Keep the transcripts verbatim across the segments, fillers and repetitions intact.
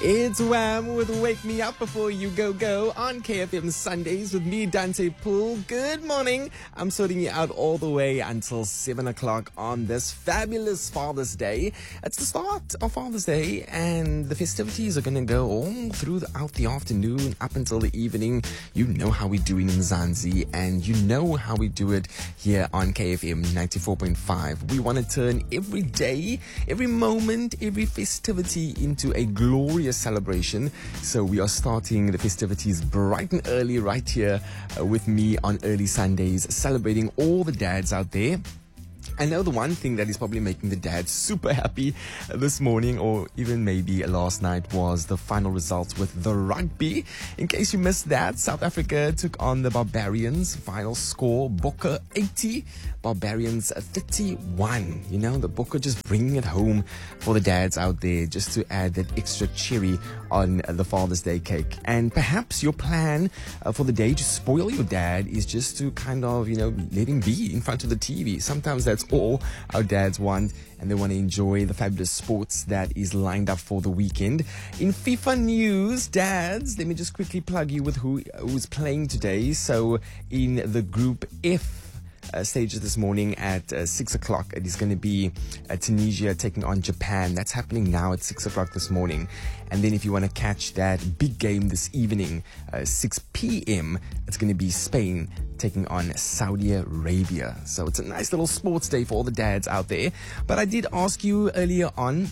It's Wham with Wake Me Up Before You Go Go on K F M Sundays with me, Dante Poole. Good morning. I'm sorting you out all the way until seven o'clock on this fabulous Father's Day. It's the start of Father's Day and the festivities are going to go all throughout the afternoon up until the evening. You know how we do it in Mzansi and you know how we do it here on K F M ninety-four point five. We want to turn every day, every moment, every festivity into a glorious celebration. So we are starting the festivities bright and early right here uh, with me on Early Sundays, celebrating all the dads out there. I know the one thing that is probably making the dads super happy this morning or even maybe last night was the final results with the rugby. In case you missed that, South Africa took on the Barbarians. Final score, Bokke eighty, Barbarians thirty-one. You know, the Bokke just bringing it home for the dads out there just to add that extra cherry on the Father's Day cake. And perhaps your plan uh, for the day to spoil your dad is just to kind of, you know, let him be in front of the T V. Sometimes that's all our dads want, and they want to enjoy the fabulous sports that is lined up for the weekend. In FIFA news, dads, let me just quickly plug you with who who's playing today. So in the Group F Uh, stages this morning at uh, six o'clock. It is going to be uh, Tunisia taking on Japan. That's happening now at six o'clock this morning. And then if you want to catch that big game this evening, uh, six p.m., it's going to be Spain taking on Saudi Arabia. So it's a nice little sports day for all the dads out there. But I did ask you earlier on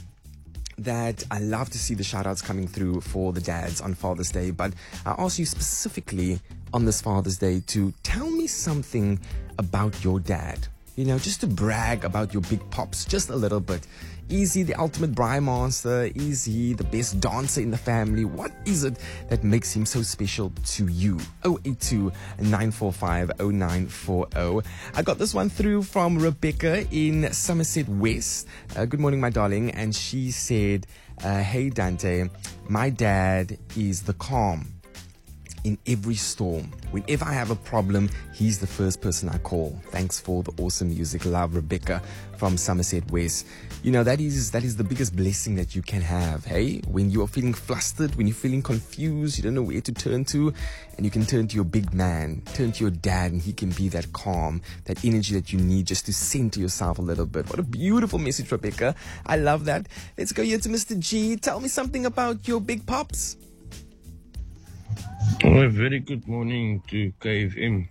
that I love to see the shout-outs coming through for the dads on Father's Day, but I asked you specifically on this Father's Day to tell me something about your dad. You know, just to brag about your big pops just a little bit. Is he the ultimate braai master? Is he the best dancer in the family? What is it that makes him so special to you? oh eight two, nine four five, oh nine four oh. I got this one through from Rebecca in Somerset West. Uh, good morning, my darling. And she said, uh, hey, Dante, my dad is the calm in every storm. Whenever I have a problem, he's the first person I call. Thanks for the awesome music. Love, Rebecca from Somerset West. You know, that is that is the biggest blessing that you can have, hey? When you are feeling flustered, when you're feeling confused, you don't know where to turn to, and you can turn to your big man, turn to your dad, and he can be that calm, that energy that you need just to center yourself a little bit. What a beautiful message, Rebecca. I love that. Let's go here to Mister G. Tell me something about your big pops. Well, a very good morning to K F M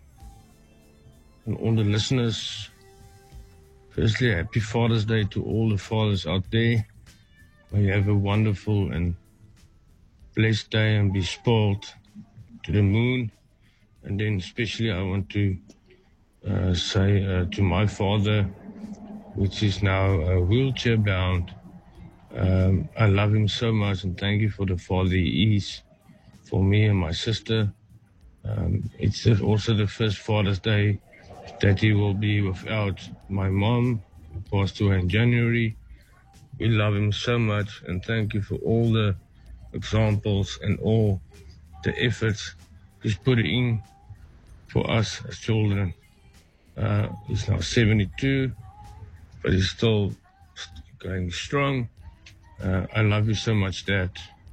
and all the listeners. Firstly, happy Father's Day to all the fathers out there. May you have a wonderful and blessed day and be spoiled to the moon. And then especially I want to uh, say uh, to my father, which is now uh, wheelchair bound, um, I love him so much and thank you for the father he is for me and my sister. Um, it's also the first Father's Day that he will be without my mom, who passed away in January. We love him so much and thank you for all the examples and all the efforts he's put in for us as children. Uh, he's now seventy-two, but he's still going strong. Uh, I love you so much, Dad.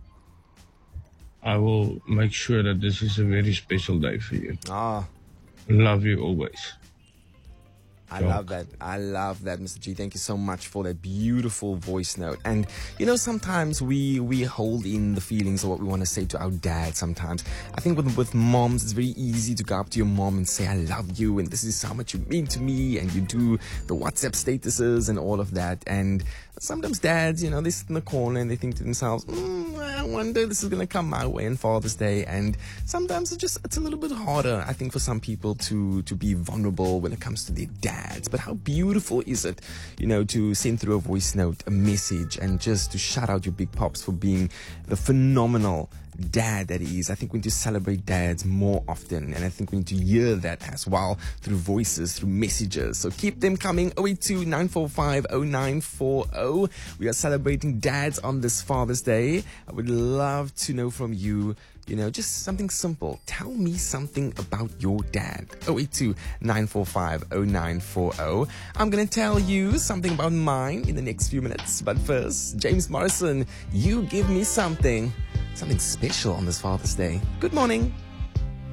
I will make sure that this is a very special day for you. Ah, Love you always. I love that. I love that, Mister G. Thank you so much for that beautiful voice note. And, you know, sometimes we, we hold in the feelings of what we want to say to our dad sometimes. I think with, with moms, it's very easy to go up to your mom and say, I love you, and this is how much you mean to me, and you do the WhatsApp statuses and all of that. And sometimes dads, you know, they sit in the corner and they think to themselves, mm, I wonder this is going to come my way on Father's Day. And sometimes it's just, it's a little bit harder, I think, for some people to, to be vulnerable when it comes to their dads. But how beautiful is it, you know, to send through a voice note, a message, and just to shout out your big pops for being the phenomenal dad that he is. I think we need to celebrate dads more often, and I think we need to hear that as well through voices, through messages. So keep them coming. oh eight two, nine four five, oh nine four oh. We are celebrating dads on this Father's Day. I would love to know from you You know, just something simple. Tell me something about your dad. oh eight two, nine four five, oh nine four oh. I'm going to tell you something about mine in the next few minutes. But first, James Morrison, you give me something. Something special on this Father's Day. Good morning.